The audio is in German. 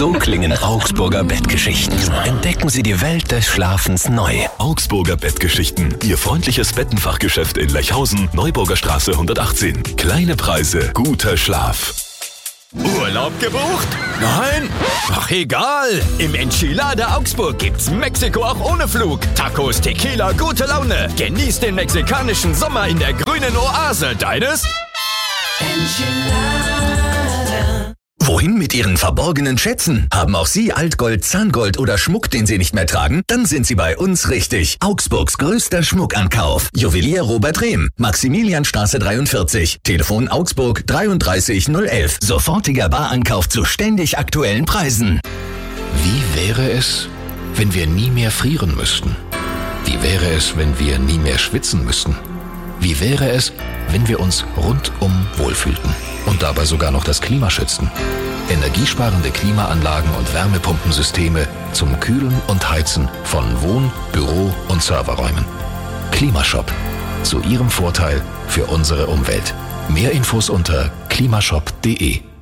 So klingen Augsburger Bettgeschichten. Entdecken Sie die Welt des Schlafens neu. Augsburger Bettgeschichten. Ihr freundliches Bettenfachgeschäft in Lechhausen, Neuburger Straße 118. Kleine Preise, guter Schlaf. Urlaub gebucht? Nein? Ach egal. Im Enchilada Augsburg gibt's Mexiko auch ohne Flug. Tacos, Tequila, gute Laune. Genießt den mexikanischen Sommer in der grünen Oase deines Enchilada. Wohin mit Ihren verborgenen Schätzen? Haben auch Sie Altgold, Zahngold oder Schmuck, den Sie nicht mehr tragen? Dann sind Sie bei uns richtig. Augsburgs größter Schmuckankauf. Juwelier Robert Rehm, Maximilianstraße 43. Telefon Augsburg 33011. Sofortiger Barankauf zu ständig aktuellen Preisen. Wie wäre es, wenn wir nie mehr frieren müssten? Wie wäre es, wenn wir nie mehr schwitzen müssten? Wie wäre es, wenn wir uns rundum wohlfühlten und dabei sogar noch das Klima schützten? Energiesparende Klimaanlagen und Wärmepumpensysteme zum Kühlen und Heizen von Wohn-, Büro- und Serverräumen. Klimashop. Zu Ihrem Vorteil für unsere Umwelt. Mehr Infos unter klimashop.de.